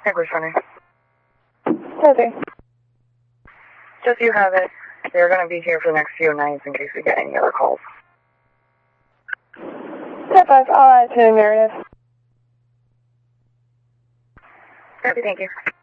English running. Okay. Just you have it. They're going to be here for the next few nights in case we get any other calls. 10-5, all right, to Meredith. Copy, thank you.